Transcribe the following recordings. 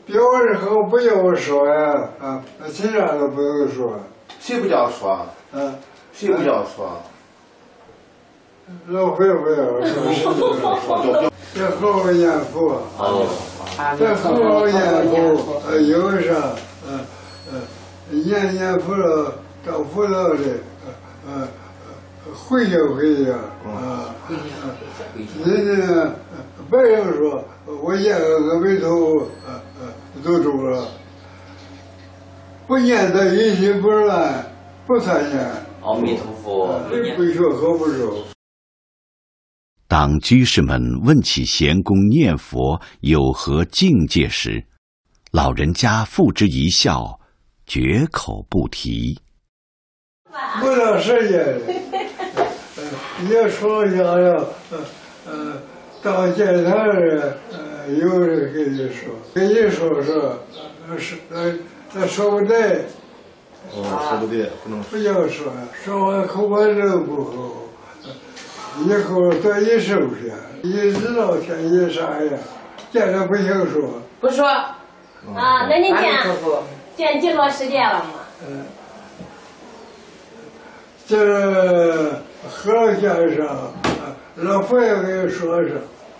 别人后不要我说呀，其他都不用说。 谁不叫说？谁不叫说？ 老费不要说，这好念佛，这好念佛，有啥念佛了，到佛道里，回去人家白人说，我念个阿弥陀佛，都中了，不念的一心不乱，不参念。 阿弥陀佛， 不学和不熟。 当居士们问起贤公念佛有何境界时，老人家付之一笑，绝口不提。 不到时间，也说想要，到见他人，有人跟你说，他说不对。 说不对，不能不要说，说完口完就不好。以后多一收下，一知道天一啥样，见了不行说。 不说。 那你见几多时间了吗？ 这和先生，老佛爷给说声，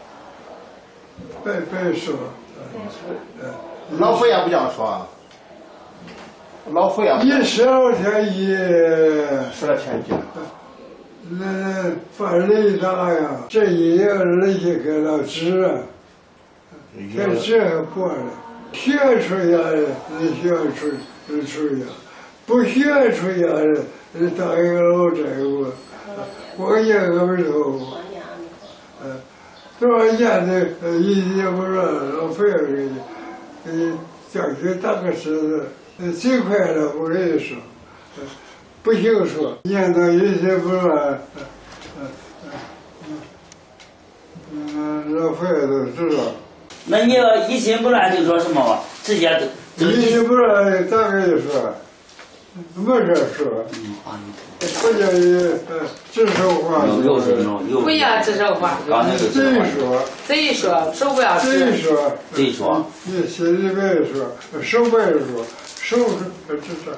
别说。 老佛爷不叫说。老佛爷 12天 12天见。 那犯雷大呀，这一夜人家给他治，这治还过了。学出家的，你学出家；不学出家的，你当一个老债务，我念阿弥陀佛。多少年的一节不乱，老费给你叫去打个狮子，最快了，我跟你说。不行说，念到一心不乱，老佛爷都知道。 那你要一心不乱就说什么吧？直接都一心不乱，咋跟你说？没事说。不叫你指手画脚。 不要指手画脚。嘴说，手不要指。 嘴说。 你心里没说，手没说，手指着。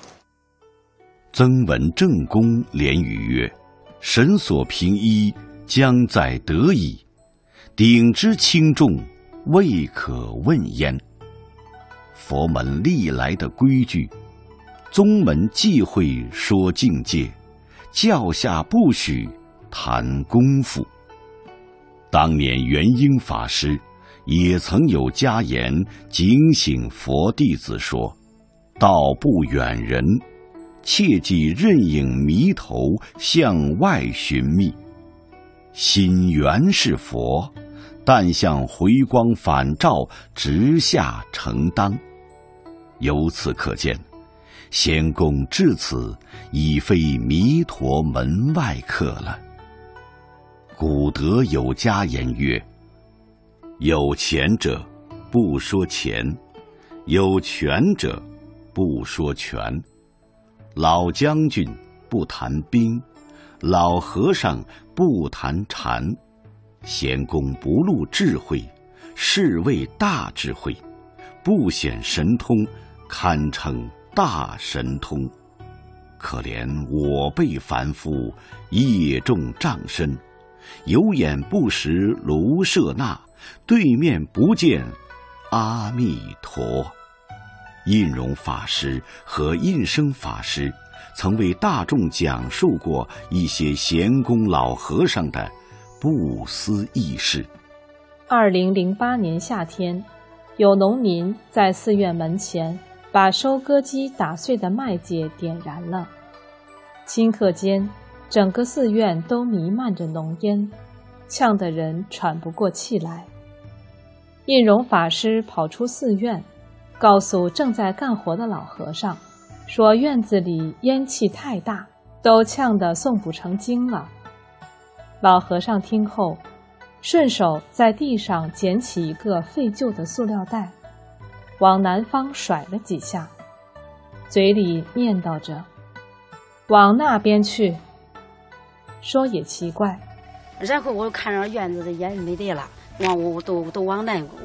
曾闻正公连语曰：“神所凭依，将在得矣。鼎之轻重，未可问焉。”佛门历来的规矩，宗门忌讳说境界，教下不许谈功夫。当年元英法师也曾有家言警醒佛弟子说：“道不远人，切忌任影迷头向外寻觅。心原是佛，但向回光返照直下承当。”由此可见，仙公至此已非弥陀门外客了。古德有家言曰：“有钱者不说钱，有权者不说权。老将军不谈兵，老和尚不谈禅。贤公不露智慧，是谓大智慧；不显神通，堪称大神通。可怜我辈凡夫，业重障身，有眼不识卢舍那，对面不见阿弥陀。”印容法师和印生法师曾为大众讲述过一些贤公老和尚的不思议事。 2008年夏天，有农民在寺院门前把收割机打碎的麦秸点燃了，顷刻间整个寺院都弥漫着浓烟，呛得人喘不过气来。印容法师跑出寺院，告诉正在干活的老和尚，说院子里烟气太大，都呛得诵不成经了。老和尚听后，顺手在地上捡起一个废旧的塑料袋，往南方甩了几下，嘴里念叨着：“往那边去。”说也奇怪， 然后我看着院子的烟没得了，我都往南